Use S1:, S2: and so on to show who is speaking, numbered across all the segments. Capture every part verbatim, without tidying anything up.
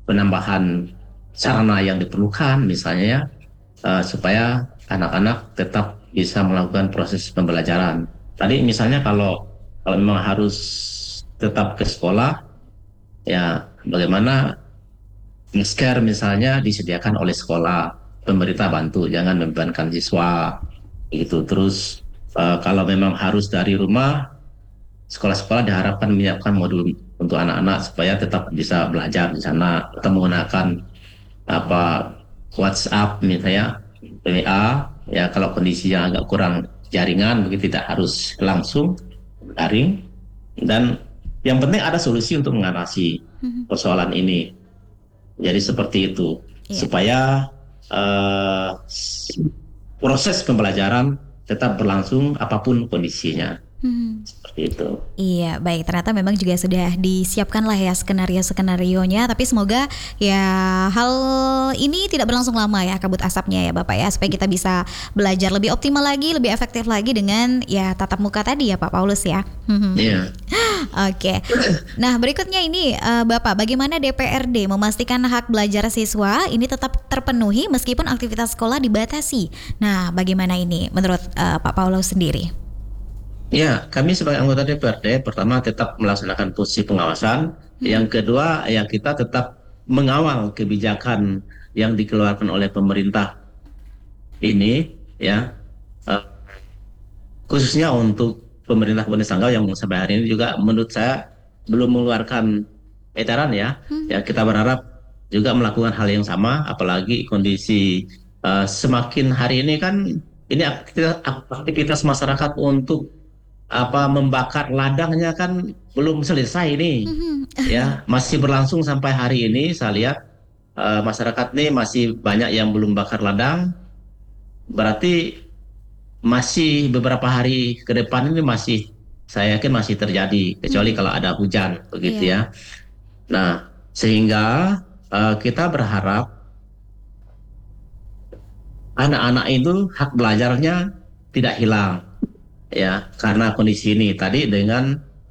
S1: penambahan sarana yang diperlukan misalnya ya, uh, supaya anak-anak tetap bisa melakukan proses pembelajaran. Tadi misalnya kalau kalau memang harus tetap ke sekolah, ya bagaimana masker misalnya disediakan oleh sekolah, pemerintah bantu, jangan membebankan siswa gitu. Terus uh, kalau memang harus dari rumah, sekolah-sekolah diharapkan menyiapkan modul untuk anak-anak supaya tetap bisa belajar di sana atau menggunakan apa WhatsApp misalnya, W A ya kalau kondisinya agak kurang jaringan begitu tidak harus langsung daring. Dan yang penting ada solusi untuk mengatasi persoalan ini. Jadi seperti itu
S2: Iya.
S1: supaya uh, proses pembelajaran tetap berlangsung apapun kondisinya.
S2: Hmm.
S1: Seperti itu.
S2: Iya, baik. Ternyata memang juga sudah disiapkan lah ya skenario-skenarionya. Tapi semoga ya hal ini tidak berlangsung lama ya kabut asapnya ya Bapak ya. Supaya kita bisa belajar lebih optimal lagi, lebih efektif lagi dengan ya tatap muka tadi ya Pak Paulus ya.
S1: Iya.
S2: Oke. Nah berikutnya ini uh, Bapak, bagaimana D P R D memastikan hak belajar siswa ini tetap terpenuhi meskipun aktivitas sekolah dibatasi. Nah bagaimana ini menurut uh, Pak Paulus sendiri?
S1: Ya, kami sebagai anggota D P R D pertama tetap melaksanakan fungsi pengawasan. Hmm. Yang kedua, ya kita tetap mengawal kebijakan yang dikeluarkan oleh pemerintah ini, ya uh, khususnya untuk pemerintah Kabupaten Sanggau yang sampai hari ini juga menurut saya belum mengeluarkan edaran ya. Hmm. Ya kita berharap juga melakukan hal yang sama, apalagi kondisi uh, semakin hari ini kan ini aktivitas, aktivitas masyarakat untuk apa membakar ladangnya kan belum selesai nih, ya masih berlangsung sampai hari ini. Saya lihat uh, masyarakat nih masih banyak yang belum bakar ladang, berarti masih beberapa hari ke depan ini masih saya yakin masih terjadi kecuali hmm. kalau ada hujan begitu yeah. ya. Nah sehingga uh, kita berharap anak-anak itu hak belajarnya tidak hilang. Ya, karena kondisi ini tadi dengan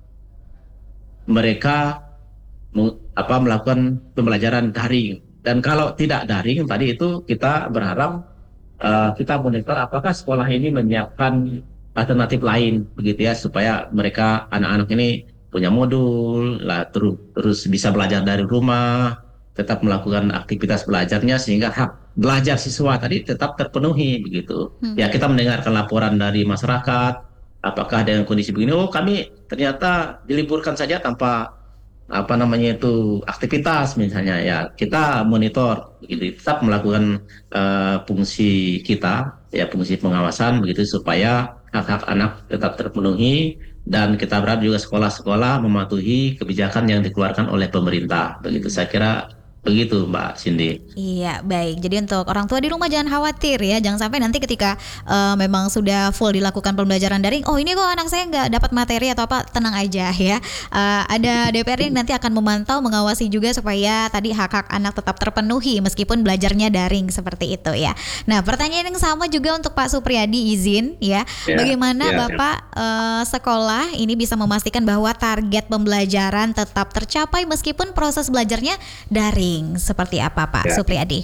S1: mereka apa melakukan pembelajaran daring, dan kalau tidak daring tadi itu kita berharap uh, kita monitor apakah sekolah ini menyiapkan alternatif lain begitu ya supaya mereka anak-anak ini punya modul lah terus terus bisa belajar dari rumah, tetap melakukan aktivitas belajarnya sehingga hak belajar siswa tadi tetap terpenuhi begitu. Hmm. Ya kita mendengarkan laporan dari masyarakat. Apakah dengan kondisi begini, oh kami ternyata diliburkan saja tanpa apa namanya itu aktivitas misalnya ya kita monitor begitu, tetap melakukan uh, fungsi kita ya fungsi pengawasan begitu supaya hak-hak anak tetap terpenuhi dan kita berharap juga sekolah-sekolah mematuhi kebijakan yang dikeluarkan oleh pemerintah begitu. Saya kira begitu Mbak Cindy.
S2: Iya baik, jadi untuk orang tua di rumah jangan khawatir ya, jangan sampai nanti ketika uh, memang sudah full dilakukan pembelajaran daring, oh ini kok anak saya nggak dapat materi atau apa, tenang aja ya. Uh, ada D P R D yang nanti akan memantau, mengawasi juga supaya tadi hak-hak anak tetap terpenuhi meskipun belajarnya daring seperti itu ya. Nah pertanyaan yang sama juga untuk Pak Supriyadi izin ya, yeah, bagaimana yeah, Bapak yeah. Uh, sekolah ini bisa memastikan bahwa target pembelajaran tetap tercapai meskipun proses belajarnya daring. Seperti apa Pak ya, Supriyadi?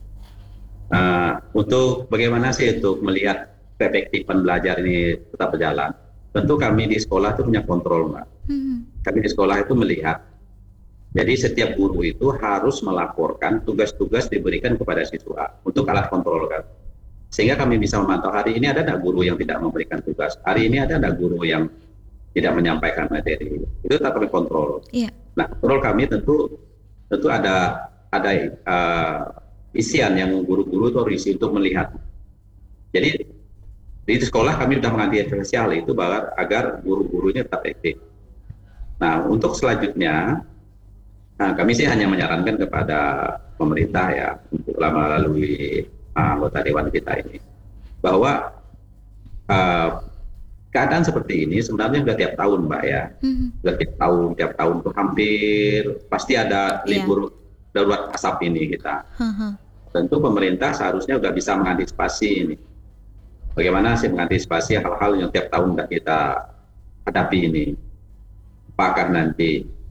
S3: Uh, untuk bagaimana sih untuk melihat keefektifan belajar ini tetap berjalan? Tentu kami di sekolah itu punya kontrol Mbak. Hmm. Kami di sekolah itu melihat. Jadi setiap guru itu harus melaporkan tugas-tugas diberikan kepada siswa untuk alat kontrol kan. Sehingga kami bisa memantau hari ini ada tidak guru yang tidak memberikan tugas. Hari ini ada tidak guru yang tidak menyampaikan materi. Itu tetap kami kontrol. Yeah. Nah kontrol kami tentu tentu ada ada uh, isian yang guru-guru itu harus isi untuk melihat. Jadi di sekolah kami sudah mengantisipasi hal itu bahwa agar guru-gurunya tetap aktif. Nah untuk selanjutnya, nah, kami sih hanya menyarankan kepada pemerintah ya untuk melalui uh, anggota dewan kita ini bahwa uh, keadaan seperti ini sebenarnya sudah tiap tahun Mbak ya, mm-hmm. sudah tiap tahun, tiap tahun tuh hampir pasti ada libur yeah. darurat asap ini kita. Uh-huh. Tentu pemerintah seharusnya sudah bisa mengantisipasi ini. Bagaimana sih mengantisipasi hal-hal yang tiap tahun sudah kita hadapi ini. Apakah nanti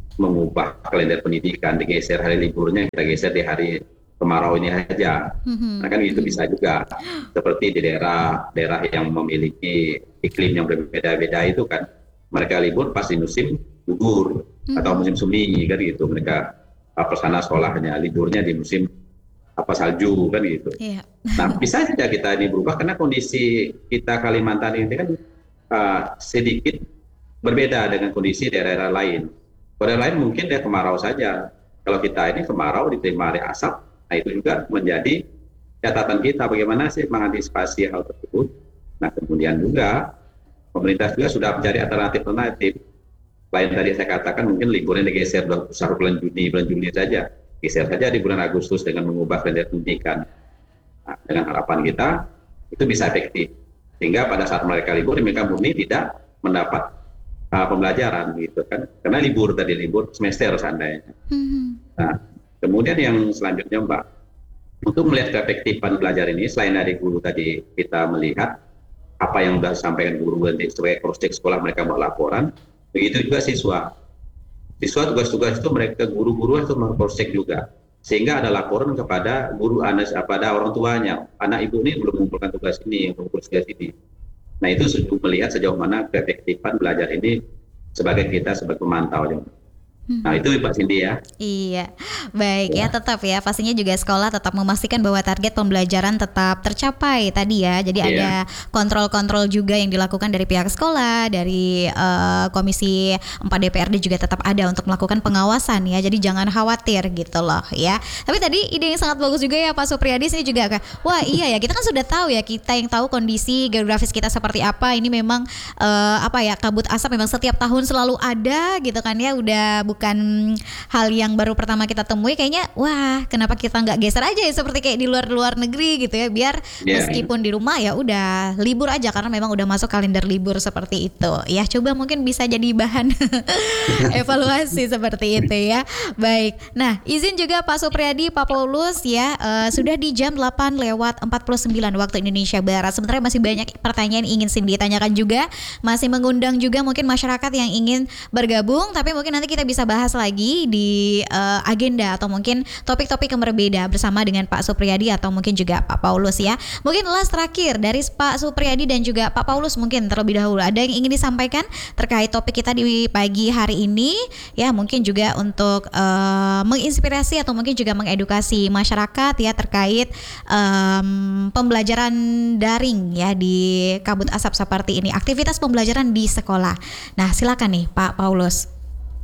S3: mengubah kalender pendidikan, digeser hari liburnya, kita geser di hari kemarau ini aja. Nah kan itu bisa juga. Seperti di daerah daerah yang memiliki iklim yang berbeda-beda itu kan, mereka libur pasti musim gugur atau musim semi kan gitu. Mereka apa sana sekolahnya, liburnya di musim apa salju kan gitu.
S2: Iya.
S3: Nah bisa saja kita ini berubah karena kondisi kita Kalimantan ini kan uh, sedikit berbeda dengan kondisi daerah-daerah lain. Daerah lain mungkin dia kemarau saja. Kalau kita ini kemarau diterima hari asap, nah itu juga menjadi catatan kita bagaimana sih mengantisipasi hal tersebut. Nah kemudian juga pemerintah juga sudah mencari alternatif-alternatif. Lain tadi saya katakan mungkin liburnya digeser dari bulan Juni, bulan Juli saja. Geser saja di bulan Agustus dengan mengubah kalender pendidikan. Nah, dengan harapan kita itu bisa efektif. Sehingga pada saat mereka libur, mereka murni tidak mendapat Uh, pembelajaran gitu kan, karena libur tadi libur semester seandainya. Mm-hmm. Nah, kemudian yang selanjutnya Mbak, untuk melihat keefektifan belajar ini, selain dari guru tadi kita melihat apa yang sudah disampaikan guru nanti sebagai cross check sekolah mereka buat laporan, begitu juga siswa. Siswa tugas-tugas itu mereka guru-guru itu cross check juga, sehingga ada laporan kepada guru anak pada orang tuanya, anak ibu ini belum mengumpulkan tugas ini, mengumpulkan tugas ini. Nah itu sudah melihat sejauh mana keefektifan belajar ini sebagai kita sebagai pemantau. Nah itu Pak Cindy ya.
S2: Iya, baik ya. ya tetap ya pastinya juga sekolah tetap memastikan bahwa target pembelajaran tetap tercapai tadi ya. Jadi yeah. ada kontrol-kontrol juga yang dilakukan dari pihak sekolah, dari uh, Komisi empat D P R D juga tetap ada untuk melakukan pengawasan ya. Jadi jangan khawatir gitu loh ya. Tapi tadi ide yang sangat bagus juga ya Pak Supriyadi, ini juga kayak wah iya ya, kita kan sudah tahu ya, kita yang tahu kondisi geografis kita seperti apa. Ini memang uh, apa ya, kabut asap memang setiap tahun selalu ada gitu kan ya. Udah bukan hal yang baru pertama kita temui, kayaknya wah kenapa kita nggak geser aja ya seperti kayak di luar-luar negeri gitu ya, biar yeah. meskipun di rumah ya udah libur aja karena memang udah masuk kalender libur seperti itu ya. Coba mungkin bisa jadi bahan evaluasi seperti itu ya. Baik, nah izin juga Pak Supriyadi, Pak Paulus ya, uh, sudah di jam delapan lewat empat puluh sembilan waktu Indonesia Barat. Sebenarnya masih banyak pertanyaan ingin Cindy tanyakan juga, masih mengundang juga mungkin masyarakat yang ingin bergabung, tapi mungkin nanti kita bisa bahas lagi di uh, agenda atau mungkin topik-topik yang berbeda bersama dengan Pak Supriyadi atau mungkin juga Pak Paulus ya. Mungkin last terakhir dari Pak Supriyadi dan juga Pak Paulus, mungkin terlebih dahulu ada yang ingin disampaikan terkait topik kita di pagi hari ini ya, mungkin juga untuk uh, menginspirasi atau mungkin juga mengedukasi masyarakat ya terkait um, pembelajaran daring ya di kabut asap seperti ini, aktivitas pembelajaran di sekolah. Nah silakan nih Pak Paulus.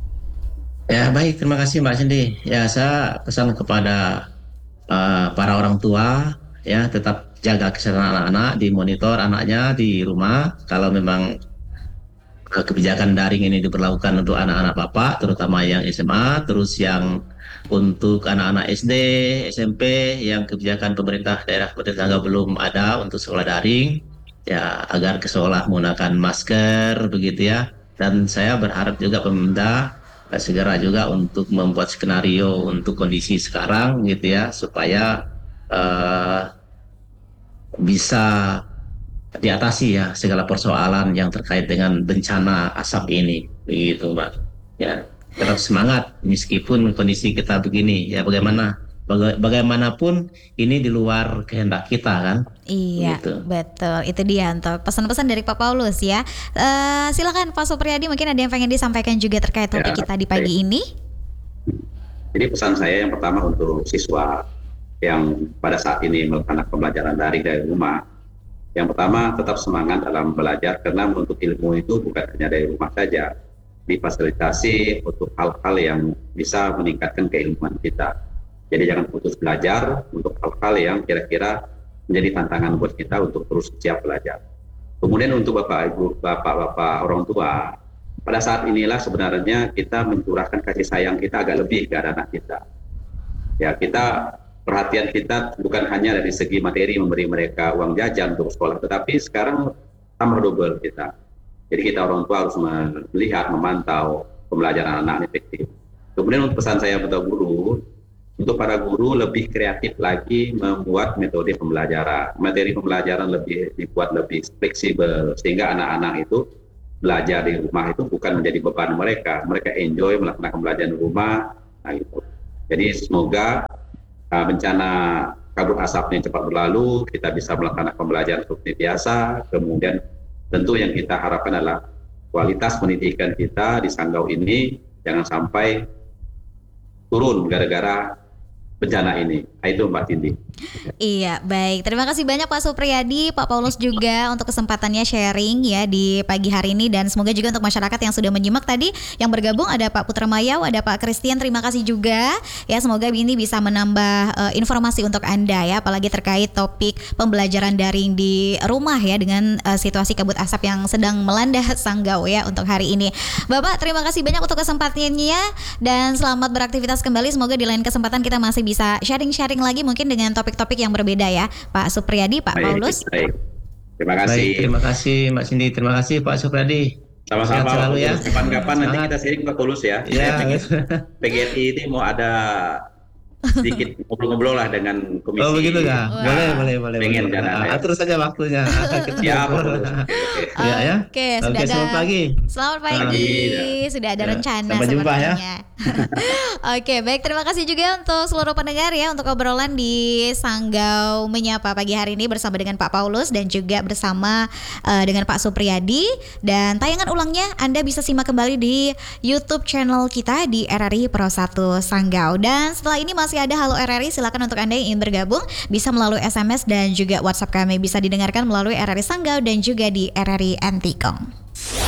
S1: Ya baik, terima kasih Mbak Cindy. Ya saya pesan kepada uh, para orang tua ya, tetap jaga kesehatan anak-anak, dimonitor anaknya di rumah. Kalau memang uh, kebijakan daring ini diberlakukan untuk anak-anak Bapak, terutama yang S M A, terus yang untuk anak-anak S D, S M P, yang kebijakan pemerintah daerah tetangga belum ada untuk sekolah daring, ya agar ke sekolah menggunakan masker begitu ya. Dan saya berharap juga pemerintah segera juga untuk membuat skenario untuk kondisi sekarang gitu ya, supaya uh, bisa diatasi ya segala persoalan yang terkait dengan bencana asap ini begitu Mbak ya. Tetap semangat meskipun kondisi kita begini ya, bagaimana Baga- bagaimanapun ini di luar kehendak kita kan.
S2: Iya gitu. Betul, itu dia untuk pesan-pesan dari Pak Paulus ya. Uh, silakan Pak Supriyadi, mungkin ada yang pengen disampaikan juga terkait topik ya, kita di pagi baik. ini.
S3: Jadi pesan saya yang pertama untuk siswa yang pada saat ini melakukan pembelajaran daring dari rumah, yang pertama tetap semangat dalam belajar, karena menuntut ilmu itu bukan hanya dari rumah saja, difasilitasi untuk hal-hal yang bisa meningkatkan keilmuan kita. Jadi jangan putus belajar untuk hal-hal yang kira-kira menjadi tantangan buat kita untuk terus siap belajar. Kemudian untuk Bapak Ibu, Bapak-Bapak orang tua, pada saat inilah sebenarnya kita mencurahkan kasih sayang kita agak lebih ke anak kita. Ya, kita perhatian kita bukan hanya dari segi materi memberi mereka uang jajan untuk sekolah, tetapi sekarang tambah double kita. Jadi kita orang tua harus melihat, memantau pembelajaran anak efektif. Kemudian untuk pesan saya kepada guru, untuk para guru lebih kreatif lagi membuat metode pembelajaran, materi pembelajaran lebih dibuat lebih fleksibel, sehingga anak-anak itu belajar di rumah itu bukan menjadi beban mereka. Mereka enjoy melaksanakan belajar di rumah. Nah, gitu. Jadi semoga uh, bencana kabut asapnya cepat berlalu, kita bisa melaksanakan pembelajaran seperti biasa. Kemudian tentu yang kita harapkan adalah kualitas pendidikan kita di Sanggau ini jangan sampai turun gara-gara bencana ini. Itu Mbak Cindy.
S2: Iya, baik. Terima kasih banyak Pak Supriyadi, Pak Paulus juga untuk kesempatannya sharing ya di pagi hari ini, dan semoga juga untuk masyarakat yang sudah menyimak tadi yang bergabung, ada Pak Putra Mayau, ada Pak Christian, terima kasih juga ya, semoga ini bisa menambah uh, informasi untuk Anda ya, apalagi terkait topik pembelajaran daring di rumah ya dengan uh, situasi kabut asap yang sedang melanda Sanggau ya untuk hari ini. Bapak, terima kasih banyak untuk kesempatannya dan selamat beraktivitas kembali. Semoga di lain kesempatan kita masih bisa sharing-sharing lagi mungkin dengan topik-topik yang berbeda ya, Pak Supriyadi, Pak
S3: Baik,
S2: Paulus.
S3: Baik. Terima kasih.
S1: Baik, terima kasih Mbak Cindy, terima kasih Pak Supriyadi.
S3: Sama-sama.
S1: Selalu ya.
S3: Kapan-kapan nanti
S1: Semangat.
S3: kita sharing Pak Paulus ya.
S1: Ya.
S3: P G R I ini mau ada sedikit ngobrol-ngobrol lah dengan komisi.
S1: Oh begitu ya?
S2: Wah.
S1: Boleh, boleh, boleh.
S3: Pengen
S1: boleh.
S3: kan,
S1: Nah,
S3: ya.
S1: atur saja waktunya.
S3: Ya, Pak Paulus. Oke.
S1: Ya, ya.
S2: Oke, sudah
S1: Oke,
S2: ada.
S1: selamat pagi.
S2: Selamat pagi.
S3: Pagi.
S2: Sudah ada
S1: Ya,
S2: rencana
S1: sampai jumpa ya.
S2: sepertinya. Oke, baik, terima kasih juga untuk seluruh pendengar ya untuk obrolan di Sanggau Menyapa pagi hari ini bersama dengan Pak Paulus dan juga bersama uh, dengan Pak Supriyadi, dan tayangan ulangnya Anda bisa simak kembali di YouTube channel kita di R R I Pro satu Sanggau. Dan setelah ini masih ada Halo R R I, silakan untuk Anda yang ingin bergabung bisa melalui S M S dan juga WhatsApp kami, bisa didengarkan melalui R R I Sanggau dan juga di R R I Antikong.